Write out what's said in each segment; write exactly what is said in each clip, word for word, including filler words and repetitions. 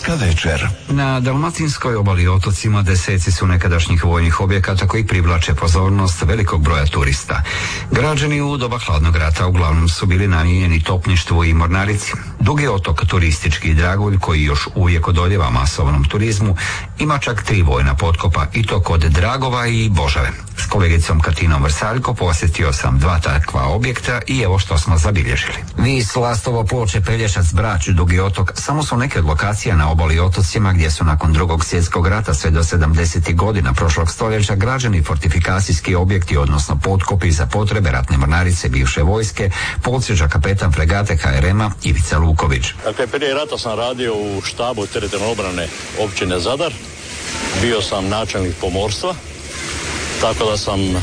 Turistička večer. Na dalmatinskoj obali i otocima deseci su nekadašnjih vojnih objekata koji privlače pozornost velikog broja turista. Građeni u doba hladnog rata uglavnom su bili namijenjeni topništvu i mornarici. Dugi otok, turistički Dragulj, koji još uvijek odoljeva masovnom turizmu, ima čak tri vojna potkopa, i to kod Dragova i Božave. S kolegicom Katinom Vrsaljko posjetio sam dva takva objekta i evo što smo zabilježili. Vis, Lastovo, Ploče, Pelješac, Brač, Dugi otok samo su neke od lokacija na obali i otocima gdje su nakon drugog svjetskog rata sve do sedamdesetih godina prošlog stoljeća građeni fortifikacijski objekti, odnosno potkopi za potrebe ratne mornarice bivše vojske, podsjeća kapetan fregate H R M-a Ivica Luković. Dakle, prije rata sam radio u štabu teritorijalne obrane općine Zadar. Bio sam načelnik pomorstva, tako da sam e,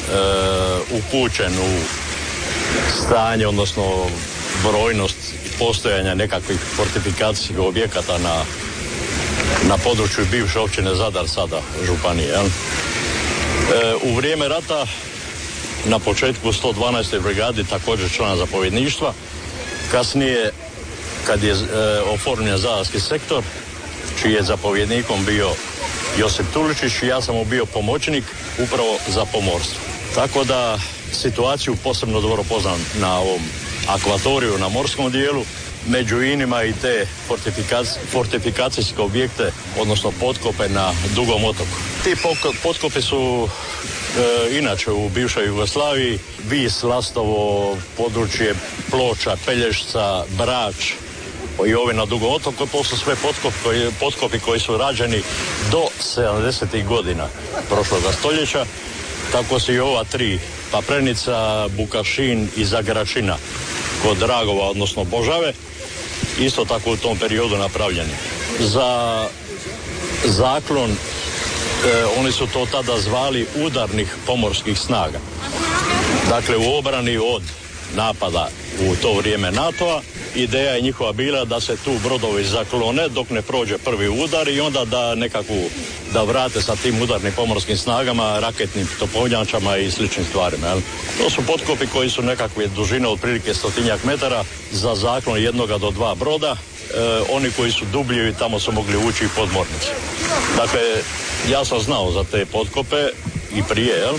upućen u stanje, odnosno brojnost postojanja nekakvih fortifikacijskih objekata na, na području bivše općine Zadar, sada županije. E, u vrijeme rata na početku sto dvanaestoj brigadi također člana zapovjedništva, kasnije kad je e, oformljen zadarski sektor, čiji je zapovjednikom bio Josip Tuličić, ja sam mu bio pomoćnik upravo za pomorstvo. Tako da situaciju posebno dobro poznam na ovom akvatoriju, na morskom dijelu, među inima i te fortifikacijske objekte, odnosno potkope na Dugom otoku. Ti potkopi su e, inače u bivšoj Jugoslaviji, Vis, Lastovo, područje Ploča, Pelješca, Brač i ovi na Dugom otoku, to su sve potkopi koji, potkopi koji su rađeni do sedamdesetih godina prošloga stoljeća. Tako su i ova tri, Paprenica, Bukašin i Zagračina kod Dragova, odnosno Božave, isto tako u tom periodu napravljeni. Za zaklon, e, oni su to tada zvali udarnih pomorskih snaga. Dakle, u obrani od napada u to vrijeme NATO-a, ideja je njihova bila da se tu brodovi zaklone dok ne prođe prvi udar i onda da nekakvu, da vrate sa tim udarnim pomorskim snagama, raketnim topovnjačama i sličnim stvarima. Jel? To su potkopi koji su nekakve dužine otprilike stotinjak metara za zaklon jednoga do dva broda. E, oni koji su dublji tamo su mogli ući i podmornici. Dakle, ja sam znao za te potkope i prije, jel?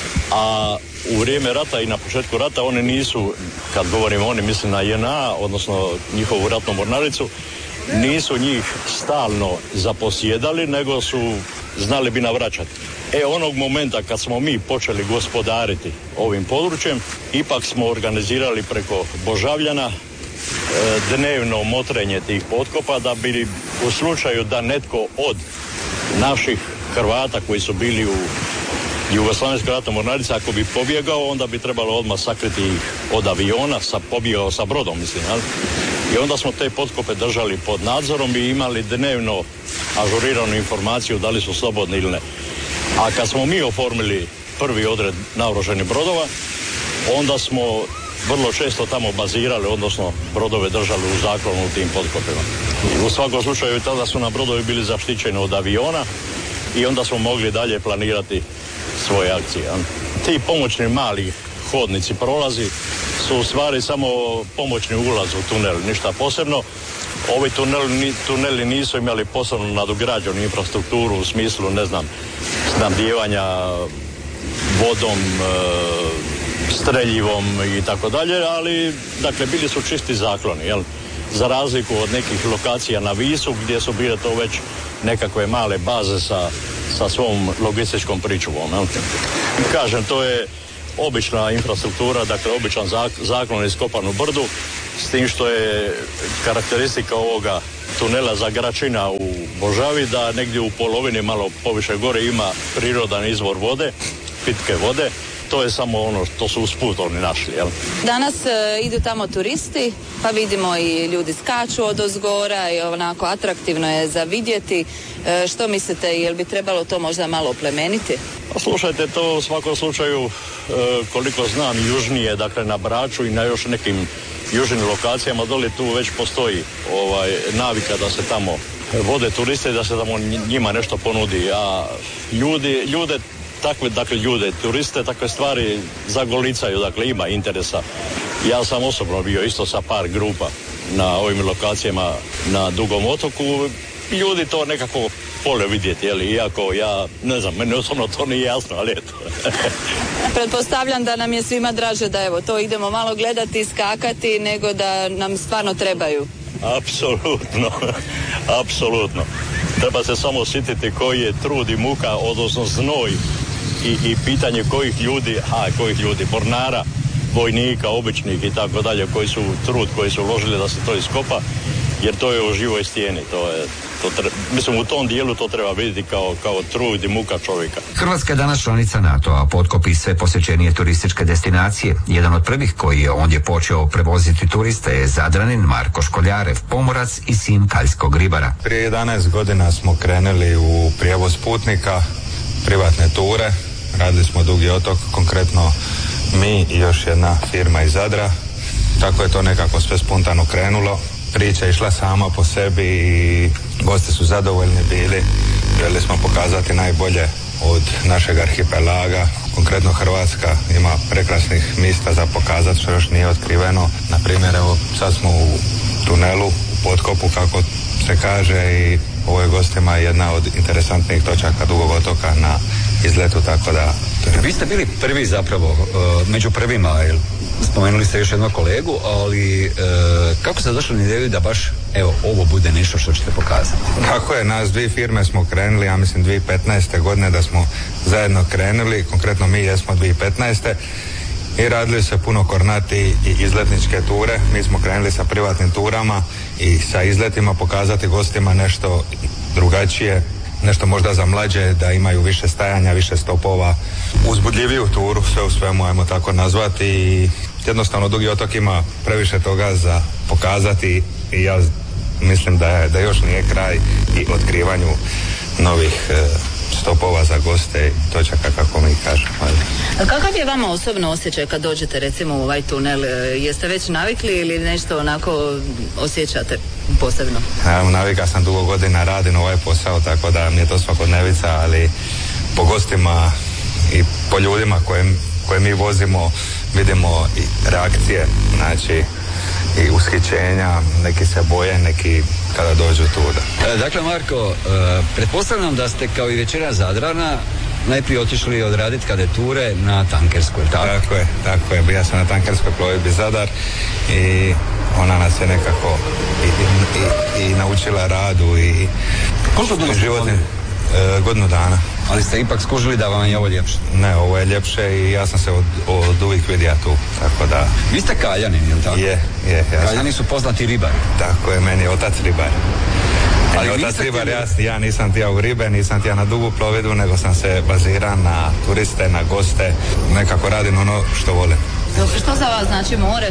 A u vrijeme rata i na početku rata oni nisu, kad govorimo oni, mislim na J N A, odnosno njihovu ratnu mornaricu, nisu njih stalno zaposjedali, nego su znali bi navraćati. E, onog momenta kad smo mi počeli gospodariti ovim područjem, ipak smo organizirali preko Božavljana e, dnevno motrenje tih potkopa da bi u slučaju da netko od naših Hrvata koji su bili u Jugoslavenska ratna mornarica, ako bi pobjegao, onda bi trebalo odmah sakriti ih od aviona, sa, pobjegao sa brodom, mislim. Ali? I onda smo te potkope držali pod nadzorom i imali dnevno ažuriranu informaciju da li su slobodni ili ne. A kad smo mi oformili prvi odred naoružanih brodova, onda smo vrlo često tamo bazirali, odnosno brodove držali u zaklonu u tim potkopima. U svakom slučaju tada su nam brodovi bili zaštićeni od aviona i onda smo mogli dalje planirati svoje akcije. Ti pomoćni mali hodnici, prolazi su u stvari samo pomoćni ulaz u tunel, ništa posebno. Ovi tuneli, tuneli nisu imali posebno nadograđenu infrastrukturu u smislu, ne znam, snabdijevanja vodom, streljivom i tako dalje, ali dakle bili su čisti zakloni, jel? Za razliku od nekih lokacija na Visu gdje su bile to već nekakve male baze sa, sa svom logističkom pričuvom. Jel? Kažem, to je obična infrastruktura, dakle običan zaklon iskopan u brdu, s tim što je karakteristika ovoga tunela Zagračina u Božavi da negdje u polovini malo poviše gore ima prirodan izvor vode, pitke vode. To je samo ono što su usput oni našli, jel? Danas e, idu tamo turisti, pa vidimo i ljudi skaču od ozgora i onako atraktivno je za vidjeti. E, što mislite, jel bi trebalo to možda malo oplemeniti? Pa slušajte, to u svakom slučaju, e, koliko znam, južnije, dakle na Braču i na još nekim južnim lokacijama dole tu već postoji ovaj, navika da se tamo vode turiste i da se tamo njima nešto ponudi, a ljudi, ljude takve, dakle, ljude, turiste, takve stvari zagolicaju, dakle, ima interesa. Ja sam osobno bio isto sa par grupa na ovim lokacijama na Dugom otoku ljudi to nekako vole vidjeti, jel, iako ja, ne znam, meni osobno to nije jasno, ali eto. Pretpostavljam da nam je svima draže da evo to idemo malo gledati i skakati nego da nam stvarno trebaju. Apsolutno, apsolutno. Treba se samo sjetiti koji je trud i muka, odnosno znoj i, i pitanje kojih ljudi, a kojih ljudi, mornara, vojnika, običnih i tako dalje, koji su trud, koji su uložili da se to iskopa, jer to je u živoj stijeni, to je, to treba, mislim u tom dijelu to treba vidjeti kao, kao trud i muka čovjeka. Hrvatska je danas članica NATO-a, potkopi sve posjećenije turističke destinacije. Jedan od prvih koji je ondje počeo prevoziti turiste je Zadranin Marko Školjarev, pomorac i sin kaljskog ribara. Prije jedanaest godina smo krenuli u prijevoz putnika, privatne ture, radili smo Dugi otok, konkretno mi i još jedna firma iz Zadra, tako je to nekako sve spontano krenulo. Priča je išla sama po sebi i gosti su zadovoljni bili. Želi smo pokazati najbolje od našeg arhipelaga. Konkretno Hrvatska ima prekrasnih mjesta za pokazati što još nije otkriveno. Na primjer, evo sad smo u tunelu, u potkopu kako se kaže, i ovo je gostima jedna od interesantnijih točaka Dugog otoka na izletu, tako da... Vi ste bili prvi zapravo, uh, među prvima, jel? Spomenuli ste još jednog kolegu, ali e, kako ste došli na ideju da baš, evo, ovo bude nešto što ćete pokazati? Kako je, nas dvije firme smo krenuli, ja mislim dvije tisuće petnaeste. godine da smo zajedno krenuli, konkretno mi jesmo dvije tisuće petnaeste. i radili se puno kornati i izletničke ture. Mi smo krenuli sa privatnim turama i sa izletima pokazati gostima nešto drugačije, nešto možda za mlađe, da imaju više stajanja, više stopova, uzbudljiviju turu, sve u svemu, ajmo tako nazvati. I jednostavno Dugi otok ima previše toga za pokazati i ja mislim da, je, da još nije kraj i otkrivanju novih e, stopova za goste i točaka, kako mi kažemo. Kakav je vama osobno osjećaj kad dođete recimo u ovaj tunel? Jeste već navikli ili nešto onako osjećate posebno? Ja, navika sam, dugo godina radim ovaj posao, tako da mi je to svakodnevica, ali po gostima i po ljudima koje, koje mi vozimo vidimo i reakcije, znači i ushićenja, neki se boje, neki kada dođu tu. E, dakle, Marko, e, pretpostavljam da ste kao i većina Zadrana najprije otišli odraditi kadeture na tankerskoj, tako? Tako je, tako je. Ja sam na tankerskoj plovidbi Zadar i ona nas je nekako i, i, i naučila radu i koliko dugo životni, e, godinu dana. Ali ste ipak skužili da vam je ovo ljepše? Ne, ovo je ljepše i ja sam se od, od uvijek vidio tu, tako da... Vi ste Kaljanin, je li tako? Je, je. Ja Kaljani su poznati ribari. Tako je, meni je otac ribar. Ali otac ribar, ja, ja nisam tija u ribe, nisam tija na dugu plovidbu, nego sam se baziran na turiste, na goste, nekako radim ono što volim. Što za vas znači more?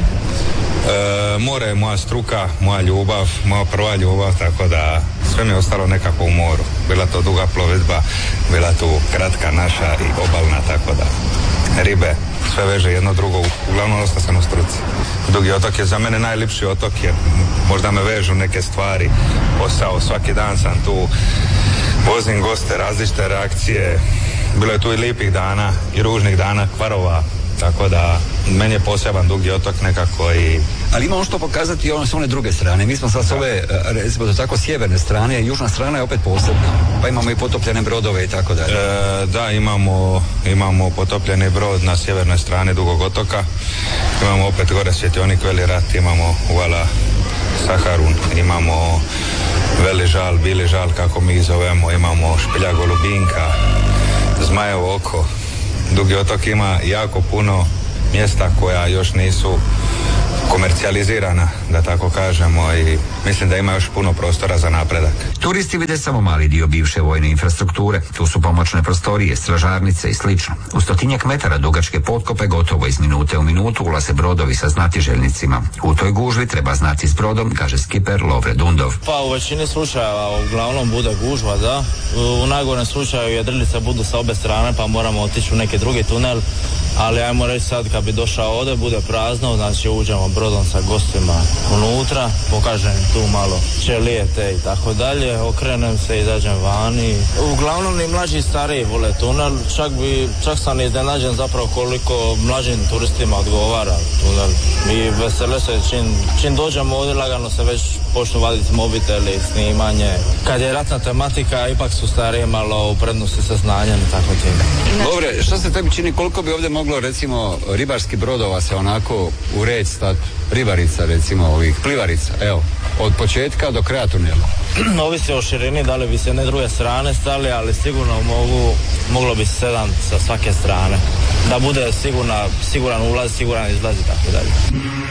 E, more je moja struka, moja ljubav, moja prva ljubav, tako da sve mi je ostalo nekako u moru. Bila to duga plovidba, bila tu kratka naša i obalna, tako da ribe, sve veže jedno drugo, uglavnom ostao sam u struci. Dugi otok je za mene najljepši otok jer možda me vežu neke stvari, posao, svaki dan sam tu, vozim goste, različite reakcije, bilo je tu i lijepih dana i ružnih dana, kvarova, tako da meni je poseban Dugi otok nekako i... Ali imamo što pokazati i ono s one druge strane. Mi smo sad s ove, recimo da tako, sjeverne strane, i južna strana je opet posebna. Pa imamo i potopljene brodove i tako dalje. E, da, imamo, imamo potopljeni brod na sjevernoj strani Dugog otoka. Imamo opet gore svjetionik Veli rat, imamo uvala Saharun, imamo Veli žal, Bili žal, kako mi zovemo, imamo Špilja golubinka, Zmajevo oko. Dugi otok ima jako puno mjesta koja još nisu komercijalizirana, da tako kažemo, i mislim da ima još puno prostora za napredak. Turisti vide samo mali dio bivše vojne infrastrukture. Tu su pomoćne prostorije, stražarnice i slično. U stotinjak metara dugačke potkope gotovo iz minute u minutu ulaze brodovi sa znatiželjnicima. U toj gužvi treba znati s brodom, kaže skiper Lovre Dundov. Pa u većini slučajeva uglavnom bude gužva, da. U najgorem slučaju jedrilice budu sa obe strane pa moramo otići u neki drugi tunel, ali ajmo reći sad kad bi došao ovdje bude prazno, znači uđemo brodom sa gostima unutra, pokažem tu malo čelijete i tako dalje, okrenem se, izađem vani. Uglavnom ni mlađi i stariji vole tunel, čak, bi, čak sam iznenađen zapravo koliko mlađim turistima odgovara tunel. I vesele se, čim, čim dođemo ovdje lagano se već počnu vaditi mobiteli, snimanje. Kad je ratna tematika, ipak su starije malo u prednosti sa znanjem i tako tim. Dobre, što se tebi čini, koliko bi ovdje moglo recimo ribarskih brodova se onako u red stati, ribarica recimo ovih plivarica, evo, od početka do kraja tunela? Ovisi o širini, da li bi se jedne druge strane stali, ali sigurno mogu, moglo bi sedam sa svake strane. Da bude sigurna, siguran ulaz, siguran izlaz i tako dalje.